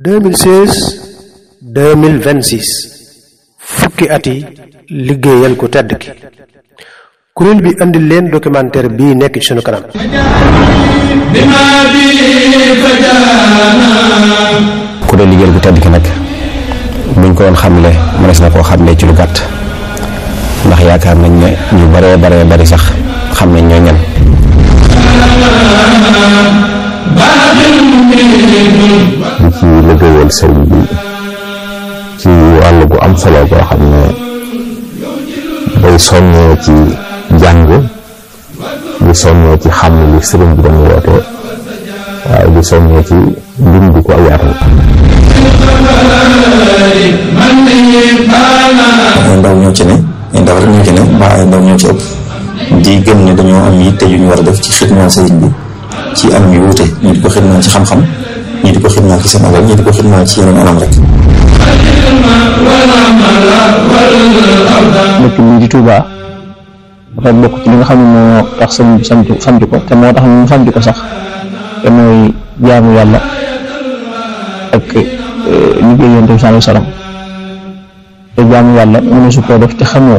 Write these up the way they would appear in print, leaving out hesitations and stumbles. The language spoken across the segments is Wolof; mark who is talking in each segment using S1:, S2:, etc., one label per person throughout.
S1: 2016-2026 fukki at yi liggéeyal ku tedd ki kuréel bi andi leen documentaire bii nekk ci sunu kanam.
S2: kuréel liggéeyal ku tedd ki nag buñ ko doon xamle mënees na koo xamle ci lu gàtt ndax yaakaar nañ ne ñu baree bari sax xam nañ ñoo ñan.
S3: di ci liggéeyal sëriñ bi ci wàll gu am solo boo xam ne day soññee ci jàng di soññee ci xam li sëriñ bi doon woote waaye di soññee ci lim di ko yaatal.
S4: ay ndaw ñoo ci ne ay ndaw rek ñoo ci ne mbaa ay ndaw ñoo ci ëpp di gëm ne dañoo am yitte yu ñu war a def ci xidmaal sëriñ bi ci anam yu wuute ñi di ko xidmaal ci xam-xam ñi di ko xidmaal ci seen alal ñi di ko xidmaal ci yeneen anam rek.
S5: dëkk bii di Touba dafa bokk ci li nga xam ne moo tax sëñ bi sant ko te moo tax ñu sant ko sax te mooy jaamu yàlla ak liggéey Yonent bi sallallahu alayhi wa sallam te jaamu yàlla mënu su koo def te xamoo.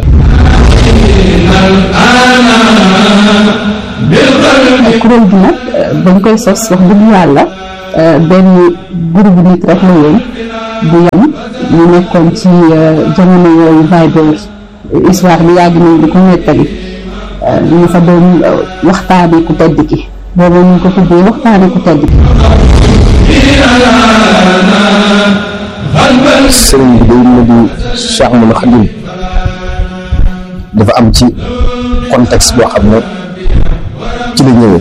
S6: kuréel gi nag bañ koy sos wax dëgg yàlla benn groupe nit rek la woon bu yam ñu nekkoon ci jamono yooyu Viber histoire bi yàgg nañ di ko nettali ñu fa doon waxtaane ku tedd ki boobu ñu ko tuddee waxtaane ku tedd ki.
S5: sëriñ bi day mel ni Cheikh Ahmadou Khadim dafa am ci contexte boo xam ne ci la ñëwee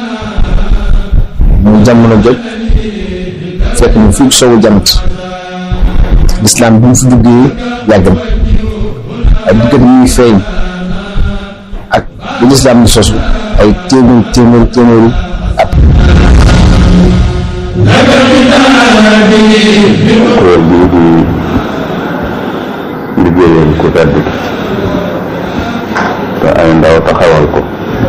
S5: mu jamono joj fekk ñu fii sowu jant lislaam bi mu fi duggee yàgg na ak diggante muy feeñ ak bu lislaam di sosu ay téeméeri at.
S3: kuréel bii di liggéeyal ku tedd ki te ay ndaw taxawal ko